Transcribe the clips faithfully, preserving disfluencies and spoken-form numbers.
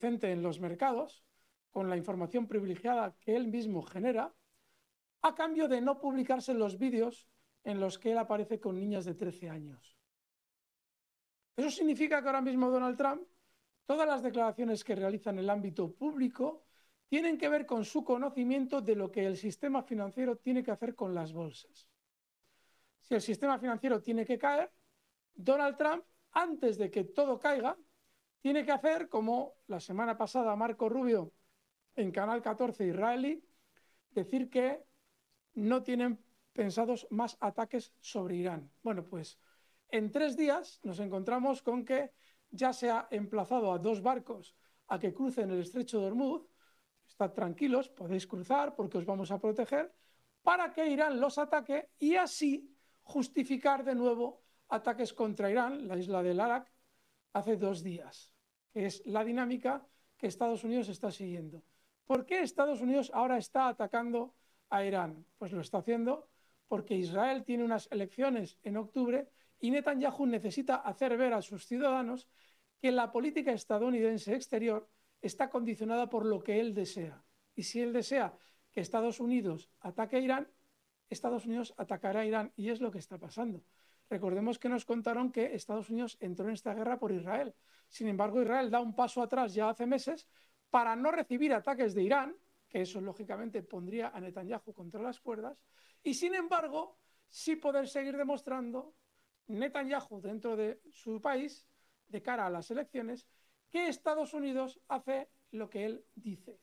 en los mercados con la información privilegiada que él mismo genera, a cambio de no publicarse los vídeos en los que él aparece con niñas de trece años. Eso significa que ahora mismo Donald Trump, todas las declaraciones que realiza en el ámbito público tienen que ver con su conocimiento de lo que el sistema financiero tiene que hacer con las bolsas. Si el sistema financiero tiene que caer, Donald Trump, antes de que todo caiga, tiene que hacer como la semana pasada Marco Rubio en Canal catorce israelí, decir que no tienen pensados más ataques sobre Irán. Bueno, pues en tres días nos encontramos con que ya se ha emplazado a dos barcos a que crucen el estrecho de Hormuz. Estad tranquilos, podéis cruzar porque os vamos a proteger, para que Irán los ataque y así justificar de nuevo ataques contra Irán, la isla del Arak, hace dos días, que es la dinámica que Estados Unidos está siguiendo. ¿Por qué Estados Unidos ahora está atacando a Irán? Pues lo está haciendo porque Israel tiene unas elecciones en octubre y Netanyahu necesita hacer ver a sus ciudadanos que la política estadounidense exterior está condicionada por lo que él desea. Y si él desea que Estados Unidos ataque a Irán, Estados Unidos atacará a Irán, y es lo que está pasando. Recordemos que nos contaron que Estados Unidos entró en esta guerra por Israel. Sin embargo, Israel da un paso atrás ya hace meses para no recibir ataques de Irán, que eso lógicamente pondría a Netanyahu contra las cuerdas, y sin embargo, sí poder seguir demostrando Netanyahu dentro de su país, de cara a las elecciones, que Estados Unidos hace lo que él dice.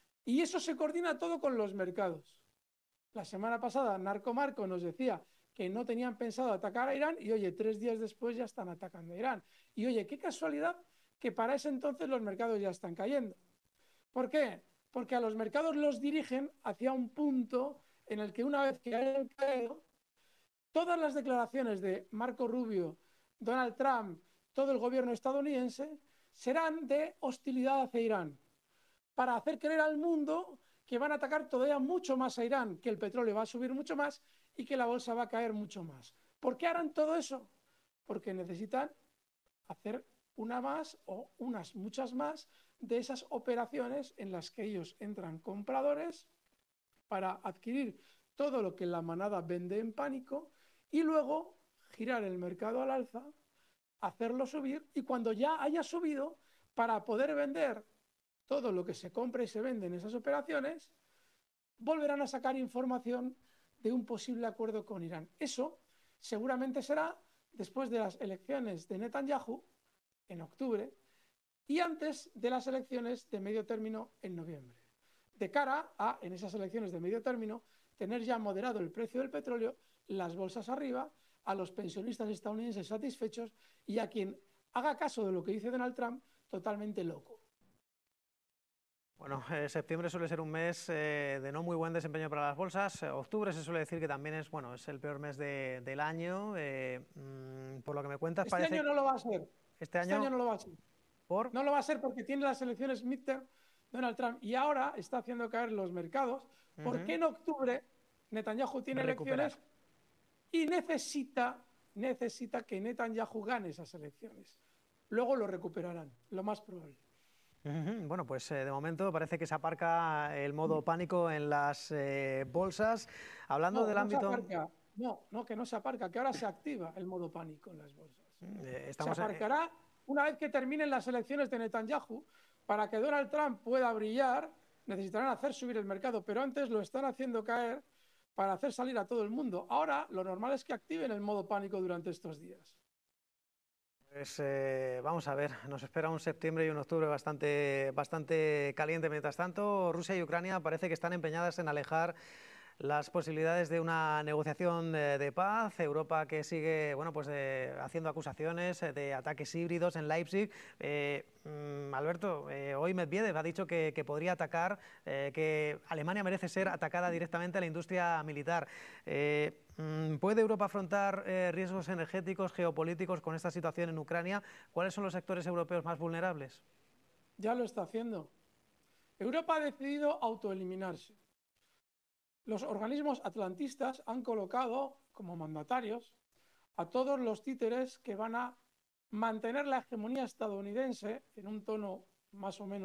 Y eso se coordina todo con los mercados. La semana pasada Narco Marco nos decía que no tenían pensado atacar a Irán y oye, tres días después ya están atacando a Irán. Y oye, qué casualidad que para ese entonces los mercados ya están cayendo. ¿Por qué? Porque a los mercados los dirigen hacia un punto en el que una vez que hayan caído, todas las declaraciones de Marco Rubio, Donald Trump, todo el gobierno estadounidense serán de hostilidad hacia Irán, para hacer creer al mundo que van a atacar todavía mucho más a Irán, que el petróleo va a subir mucho más y que la bolsa va a caer mucho más. ¿Por qué harán todo eso? Porque necesitan hacer una más o unas muchas más de esas operaciones en las que ellos entran compradores para adquirir todo lo que la manada vende en pánico y luego girar el mercado al alza, hacerlo subir y cuando ya haya subido, para poder vender todo lo que se compra y se vende en esas operaciones, volverán a sacar información de un posible acuerdo con Irán. Eso seguramente será después de las elecciones de Netanyahu en octubre y antes de las elecciones de medio término en noviembre. De cara a, en esas elecciones de medio término, tener ya moderado el precio del petróleo, las bolsas arriba, a los pensionistas estadounidenses satisfechos y a quien haga caso de lo que dice Donald Trump, totalmente loco. Bueno, eh, septiembre suele ser un mes eh, de no muy buen desempeño para las bolsas. Eh, octubre se suele decir que también es, bueno, es el peor mes de, del año. Eh, mmm, por lo que me cuentas, este parece... año no lo va a ser. Este Este año... año no lo va a ser. ¿Por? No lo va a ser porque tiene las elecciones midterm Donald Trump y ahora está haciendo caer los mercados. Uh-huh. Porque en octubre Netanyahu tiene Recuperar. elecciones y necesita, necesita que Netanyahu gane esas elecciones. Luego lo recuperarán, lo más probable. Bueno, pues eh, de momento parece que se aparca el modo pánico en las eh, bolsas. Hablando no, del no ámbito... Se aparca. No, no, que no se aparca, que ahora se activa el modo pánico en las bolsas. Eh, estamos se aparcará en... una vez que terminen las elecciones de Netanyahu. Para que Donald Trump pueda brillar, necesitarán hacer subir el mercado, pero antes lo están haciendo caer para hacer salir a todo el mundo. Ahora lo normal es que activen el modo pánico durante estos días. Pues eh, vamos a ver, nos espera un septiembre y un octubre bastante, bastante caliente. Mientras tanto, Rusia y Ucrania parece que están empeñadas en alejar las posibilidades de una negociación de, de paz. Europa que sigue, bueno, pues eh, haciendo acusaciones de ataques híbridos en Leipzig. Eh, mm, Alberto, eh, hoy Medvedev ha dicho que, que podría atacar, eh, que Alemania merece ser atacada directamente a la industria militar. Eh, ¿Puede Europa afrontar eh, riesgos energéticos, geopolíticos con esta situación en Ucrania? ¿Cuáles son los sectores europeos más vulnerables? Ya lo está haciendo. Europa ha decidido autoeliminarse. Los organismos atlantistas han colocado como mandatarios a todos los títeres que van a mantener la hegemonía estadounidense en un tono más o menos